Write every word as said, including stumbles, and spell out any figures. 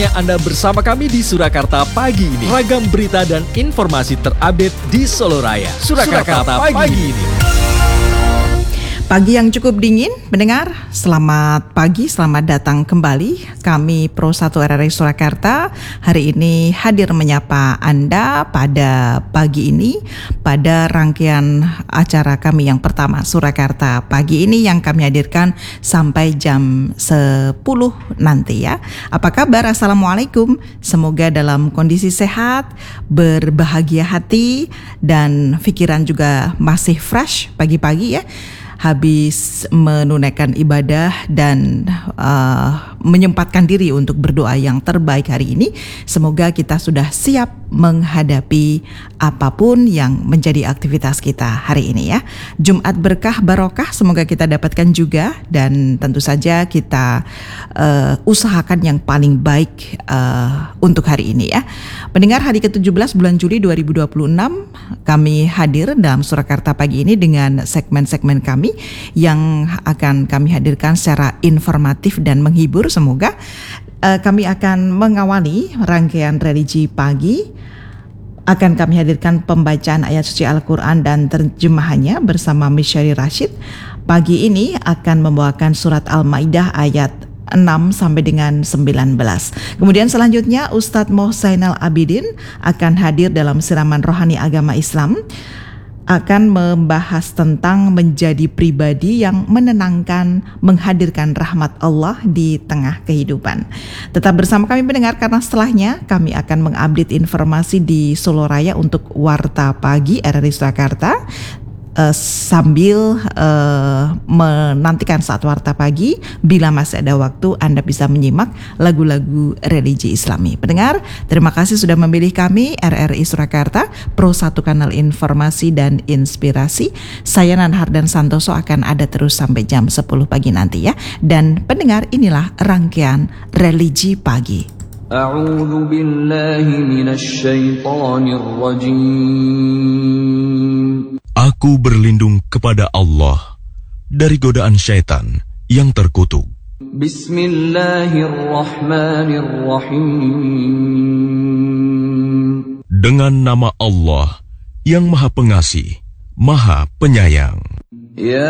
Anda bersama kami di Surakarta pagi ini. Ragam berita dan informasi terupdate di Solo Raya. Surakarta, Surakarta pagi, pagi ini. Pagi yang cukup dingin, mendengar. Selamat pagi, selamat datang kembali. Kami Pro satu R R I Surakarta hari ini hadir menyapa Anda pada pagi ini pada rangkaian acara kami yang pertama Surakarta pagi ini yang kami hadirkan sampai jam sepuluh nanti ya. Apa kabar? Assalamualaikum. Semoga dalam kondisi sehat, berbahagia hati dan pikiran juga masih fresh pagi-pagi ya. Habis menunaikan ibadah dan uh, menyempatkan diri untuk berdoa yang terbaik hari ini. Semoga kita sudah siap menghadapi apapun yang menjadi aktivitas kita hari ini ya. Jumat berkah barokah semoga kita dapatkan juga, dan tentu saja kita uh, usahakan yang paling baik uh, untuk hari ini ya. Pendengar, hari ke tujuh belas bulan Juli dua ribu dua puluh enam kami hadir dalam Surakarta pagi ini dengan segmen-segmen kami yang akan kami hadirkan secara informatif dan menghibur. Semoga uh, kami akan mengawali rangkaian religi pagi. Akan kami hadirkan pembacaan ayat suci Al-Quran dan terjemahannya bersama Misyari Rashid. Pagi ini akan membawakan surat Al-Maidah ayat enam sampai dengan sembilan belas. Kemudian selanjutnya Ustadz Mohsainal Abidin akan hadir dalam siraman rohani agama Islam, akan membahas tentang menjadi pribadi yang menenangkan, menghadirkan rahmat Allah di tengah kehidupan. Tetap bersama kami mendengar, karena setelahnya kami akan mengupdate informasi di Solo Raya untuk Warta Pagi R R I Surakarta. Uh, sambil uh, menantikan saat Warta Pagi, bila masih ada waktu Anda bisa menyimak lagu-lagu religi Islami. Pendengar, terima kasih sudah memilih kami R R I Surakarta, Pro satu kanal informasi dan inspirasi. Saya Nanhar dan Santoso akan ada terus sampai jam sepuluh pagi nanti ya. Dan pendengar, inilah rangkaian religi pagi. A'udzu billahi minasy syaithanir rajim. Aku berlindung kepada Allah dari godaan syaitan yang terkutuk. Bismillahirrahmanirrahim. Dengan nama Allah yang Maha Pengasih, Maha Penyayang. Ya